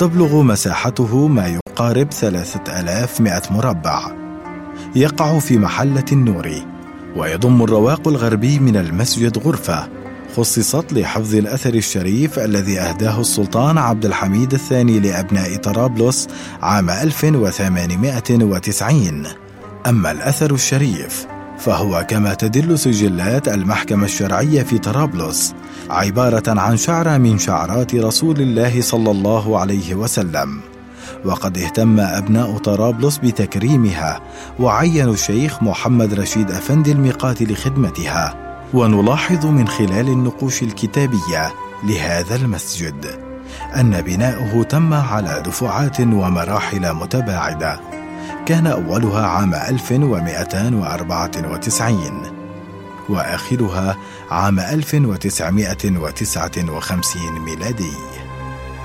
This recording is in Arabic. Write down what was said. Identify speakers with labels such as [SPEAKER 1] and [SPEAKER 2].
[SPEAKER 1] وتبلغ مساحته ما يقارب 3100 مربع. يقع في محلة النوري، ويضم الرواق الغربي من المسجد غرفة خصصت لحفظ الأثر الشريف الذي أهداه السلطان عبد الحميد الثاني لأبناء طرابلس عام 1890. أما الأثر الشريف فهو كما تدل سجلات المحكمة الشرعية في طرابلس عبارة عن شعرة من شعرات رسول الله صلى الله عليه وسلم. وقد اهتم أبناء طرابلس بتكريمها، وعينوا الشيخ محمد رشيد أفندي الميقات لخدمتها. ونلاحظ من خلال النقوش الكتابية لهذا المسجد أن بناؤه تم على دفعات ومراحل متباعدة، كان أولها عام 1294 وآخرها عام 1959 ميلادي.